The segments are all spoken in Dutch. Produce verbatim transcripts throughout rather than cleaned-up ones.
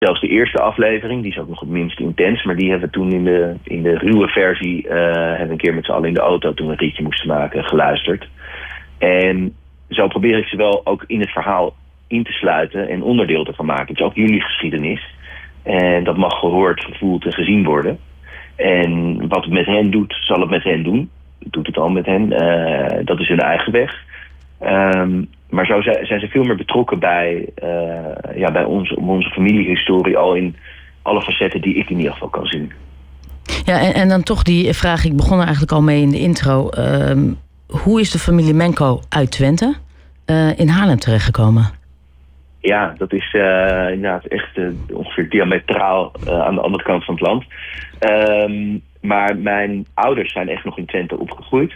zelfs de eerste aflevering, die is ook nog het minst intens, maar die hebben we toen in de, in de ruwe versie, uh, hebben we een keer met z'n allen in de auto, toen we een ritje moesten maken, geluisterd. En zo probeer ik ze wel ook in het verhaal in te sluiten en onderdeel ervan maken. Het is ook jullie geschiedenis. En dat mag gehoord, gevoeld en gezien worden. En wat het met hen doet, zal het met hen doen. Het doet het al met hen. Uh, dat is hun eigen weg. Um, maar zo zijn ze veel meer betrokken bij, uh, ja, bij onze, onze familiehistorie, al in alle facetten die ik in ieder geval kan zien. Ja, en, en dan toch die vraag, ik begon er eigenlijk al mee in de intro. Um, hoe is de familie Menko uit Twente uh, in Haarlem terechtgekomen? Ja, dat is uh, inderdaad echt uh, ongeveer diametraal uh, aan de andere kant van het land. Um, maar mijn ouders zijn echt nog in Twente opgegroeid.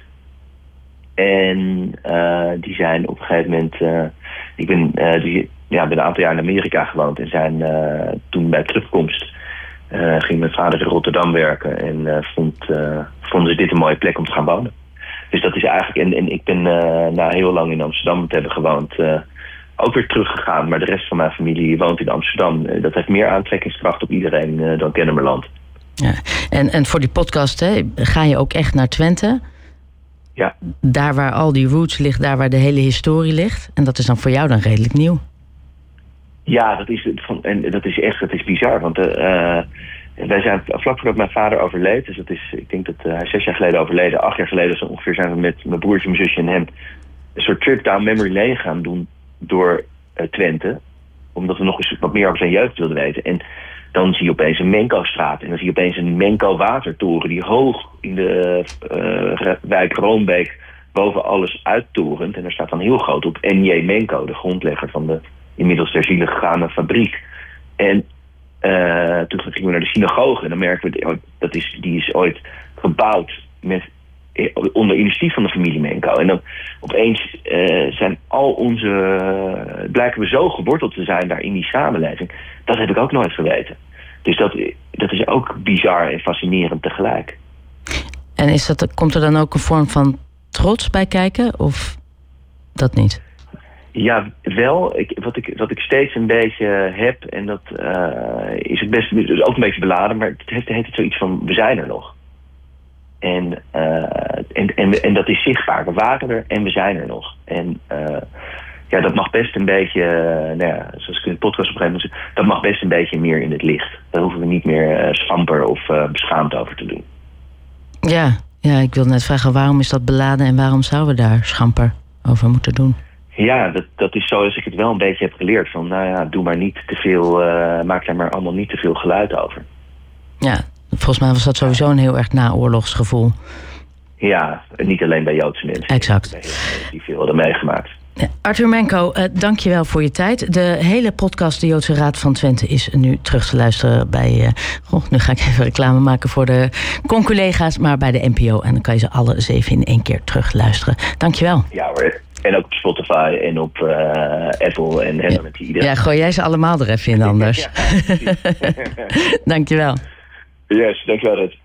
En uh, die zijn op een gegeven moment... Uh, ik ben, uh, die, ja, ben een aantal jaar in Amerika gewoond. En zijn uh, toen bij terugkomst... Uh, ging mijn vader in Rotterdam werken. En uh, vond, uh, vonden ze dit een mooie plek om te gaan wonen. Dus dat is eigenlijk... En, en ik ben uh, na heel lang in Amsterdam te hebben gewoond... Uh, ook weer teruggegaan. Maar de rest van mijn familie woont in Amsterdam. Uh, dat heeft meer aantrekkingskracht op iedereen uh, dan Kennemerland. Ja. En, en voor die podcast, hè, ga je ook echt naar Twente... Ja. Daar waar al die roots ligt, daar waar de hele historie ligt. En dat is dan voor jou dan redelijk nieuw. Ja, dat is, en dat is echt, dat is bizar. Want uh, wij zijn vlak voordat mijn vader overleed. Dus dat is, ik denk dat uh, hij zes jaar geleden overleden. Acht jaar geleden zo ongeveer zijn we met mijn broertje, mijn zusje en hem... een soort trip down memory lane gaan doen door uh, Twente. Omdat we nog eens wat meer over zijn jeugd wilden weten. En dan zie je opeens een Menko-straat. En dan zie je opeens een Menko-watertoren die hoog in de uh, wijk Roombeek boven alles uittorent. En daar staat dan heel groot op N J Menko, de grondlegger van de inmiddels ter ziele gegaane fabriek. En uh, toen gingen we naar de synagoge en dan merken we, dat is, die is ooit gebouwd met, onder initiatief van de familie Menko. En dan opeens uh, zijn al onze, uh, blijken we zo geworteld te zijn daar in die samenleving. Dat heb ik ook nooit geweten. Dus dat, dat is ook bizar en fascinerend tegelijk. En is dat, komt er dan ook een vorm van trots bij kijken? Of dat niet? Ja, wel. Ik, wat, ik, wat ik steeds een beetje heb, en dat uh, is het best is ook een beetje beladen, maar het heeft, het heeft zoiets van, we zijn er nog. En, uh, en, en, en dat is zichtbaar. We waren er en we zijn er nog. En uh, ja, dat mag best een beetje, uh, nou ja, zoals ik in de podcast op een gegeven moment zei, dat mag best een beetje meer in het licht. Daar hoeven we niet meer uh, schamper of uh, beschaamd over te doen. Ja, ja, ik wilde net vragen, waarom is dat beladen en waarom zouden we daar schamper over moeten doen? Ja, dat, dat is zoals ik het wel een beetje heb geleerd. Van, nou ja, doe maar niet te veel, uh, maak daar maar allemaal niet te veel geluid over. Ja, volgens mij was dat sowieso een heel erg naoorlogsgevoel. Ja, niet alleen bij Joodse mensen. Exact. Die veel hadden meegemaakt. Ja, Arthur Menko, uh, dank je wel voor je tijd. De hele podcast De Joodse Raad van Twente is nu terug te luisteren bij... Uh, goh, nu ga ik even reclame maken voor de conculega's, maar bij de N P O. En dan kan je ze alle zeven in één keer terug luisteren. Dank je wel. Ja hoor. En ook op Spotify en op uh, Apple en, en ja. met die iedereen. Ja, gooi jij ze allemaal er even in anders. Ja, dank je wel. Yes, dankjewel Red.